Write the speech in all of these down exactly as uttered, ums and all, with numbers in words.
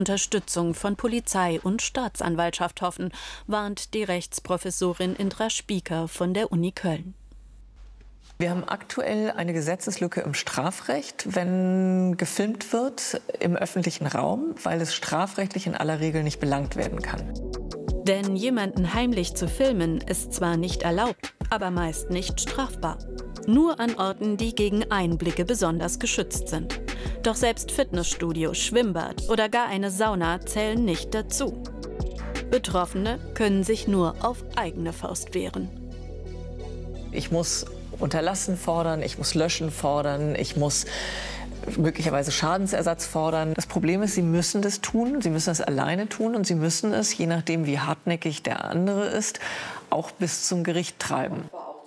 Unterstützung von Polizei und Staatsanwaltschaft hoffen, warnt die Rechtsprofessorin Indra Spieker von der Uni Köln. Wir haben aktuell eine Gesetzeslücke im Strafrecht, wenn gefilmt wird im öffentlichen Raum, weil es strafrechtlich in aller Regel nicht belangt werden kann. Denn jemanden heimlich zu filmen ist zwar nicht erlaubt, aber meist nicht strafbar. Nur an Orten, die gegen Einblicke besonders geschützt sind. Doch selbst Fitnessstudio, Schwimmbad oder gar eine Sauna zählen nicht dazu. Betroffene können sich nur auf eigene Faust wehren. Ich muss Unterlassen fordern, ich muss Löschen fordern, ich muss möglicherweise Schadensersatz fordern. Das Problem ist, sie müssen das tun, sie müssen es alleine tun und sie müssen es, je nachdem wie hartnäckig der andere ist, auch bis zum Gericht treiben.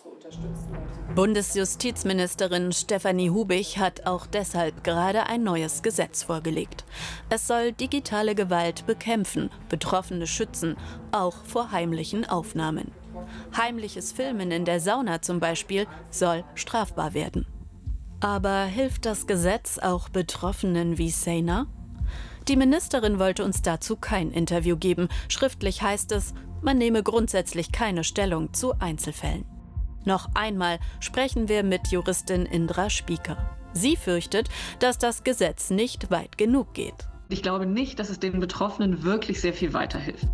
Bundesjustizministerin Stefanie Hubich hat auch deshalb gerade ein neues Gesetz vorgelegt. Es soll digitale Gewalt bekämpfen, Betroffene schützen, auch vor heimlichen Aufnahmen. Heimliches Filmen in der Sauna zum Beispiel soll strafbar werden. Aber hilft das Gesetz auch Betroffenen wie Seyna? Die Ministerin wollte uns dazu kein Interview geben. Schriftlich heißt es, man nehme grundsätzlich keine Stellung zu Einzelfällen. Noch einmal sprechen wir mit Juristin Indra Spieker. Sie fürchtet, dass das Gesetz nicht weit genug geht. Ich glaube nicht, dass es den Betroffenen wirklich sehr viel weiterhilft.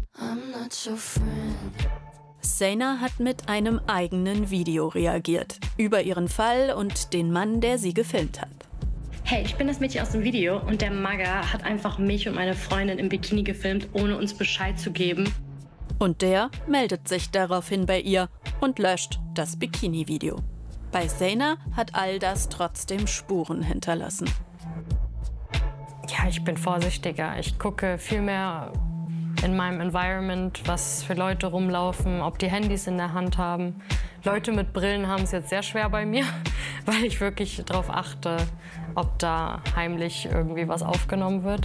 Seyna hat mit einem eigenen Video reagiert. Über ihren Fall und den Mann, der sie gefilmt hat. Hey, ich bin das Mädchen aus dem Video und der Magger hat einfach mich und meine Freundin im Bikini gefilmt, ohne uns Bescheid zu geben. Und der meldet sich daraufhin bei ihr und löscht das Bikini-Video. Bei Seyna hat all das trotzdem Spuren hinterlassen. Ja, ich bin vorsichtiger. Ich gucke viel mehr in meinem Environment, was für Leute rumlaufen, ob die Handys in der Hand haben. Leute mit Brillen haben es jetzt sehr schwer bei mir, weil ich wirklich darauf achte, ob da heimlich irgendwie was aufgenommen wird.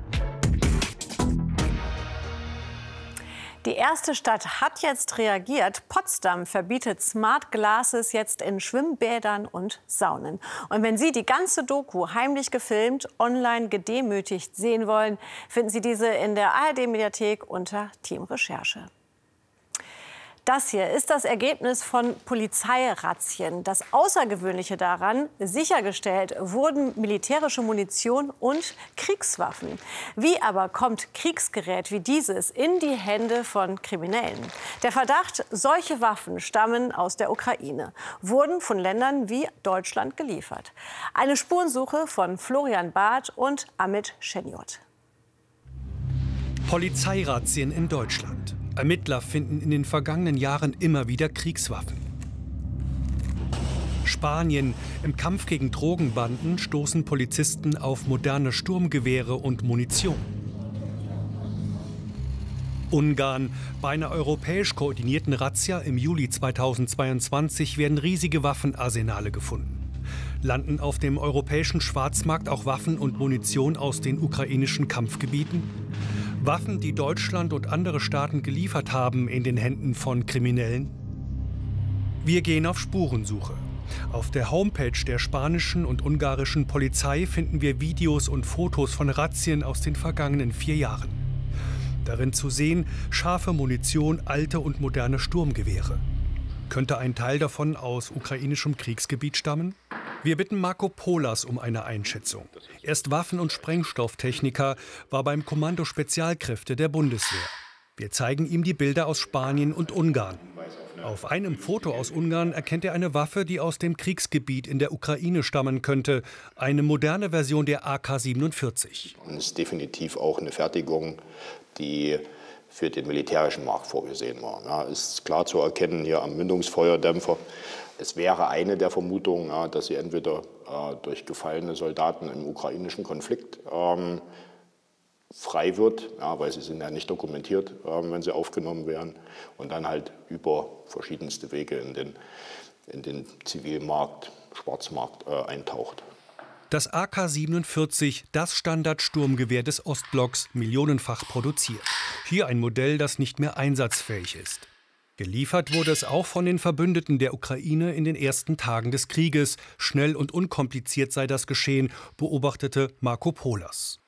Die erste Stadt hat jetzt reagiert. Potsdam verbietet Smart Glasses jetzt in Schwimmbädern und Saunen. Und wenn Sie die ganze Doku heimlich gefilmt, online gedemütigt sehen wollen, finden Sie diese in der A R D-Mediathek unter Team Recherche. Das hier ist das Ergebnis von Polizeirazzien. Das Außergewöhnliche daran: sichergestellt wurden militärische Munition und Kriegswaffen. Wie aber kommt Kriegsgerät wie dieses in die Hände von Kriminellen? Der Verdacht, solche Waffen stammen aus der Ukraine, wurden von Ländern wie Deutschland geliefert. Eine Spurensuche von Florian Barth und Amit Scheniot. Polizeirazzien in Deutschland. Ermittler finden in den vergangenen Jahren immer wieder Kriegswaffen. Spanien. Im Kampf gegen Drogenbanden stoßen Polizisten auf moderne Sturmgewehre und Munition. Ungarn. Bei einer europäisch koordinierten Razzia im Juli zweitausendzweiundzwanzig werden riesige Waffenarsenale gefunden. Landen auf dem europäischen Schwarzmarkt auch Waffen und Munition aus den ukrainischen Kampfgebieten? Waffen, die Deutschland und andere Staaten geliefert haben, in den Händen von Kriminellen? Wir gehen auf Spurensuche. Auf der Homepage der spanischen und ungarischen Polizei finden wir Videos und Fotos von Razzien aus den vergangenen vier Jahren. Darin zu sehen scharfe Munition, alte und moderne Sturmgewehre. Könnte ein Teil davon aus ukrainischem Kriegsgebiet stammen? Wir bitten Marco Polas um eine Einschätzung. Er ist Waffen- und Sprengstofftechniker, war beim Kommando Spezialkräfte der Bundeswehr. Wir zeigen ihm die Bilder aus Spanien und Ungarn. Auf einem Foto aus Ungarn erkennt er eine Waffe, die aus dem Kriegsgebiet in der Ukraine stammen könnte. Eine moderne Version der A K siebenundvierzig. Das ist definitiv auch eine Fertigung, die für den militärischen Markt vorgesehen war. Ja, ist klar zu erkennen hier am Mündungsfeuerdämpfer. Es wäre eine der Vermutungen, ja, dass sie entweder äh, durch gefallene Soldaten im ukrainischen Konflikt ähm, frei wird, ja, weil sie sind ja nicht dokumentiert, äh, wenn sie aufgenommen werden, und dann halt über verschiedenste Wege in den, in den Zivilmarkt, Schwarzmarkt äh, eintaucht. Das A K siebenundvierzig, das Standardsturmgewehr des Ostblocks, millionenfach produziert. Hier ein Modell, das nicht mehr einsatzfähig ist. Geliefert wurde es auch von den Verbündeten der Ukraine in den ersten Tagen des Krieges. Schnell und unkompliziert sei das geschehen, beobachtete Marco Polas.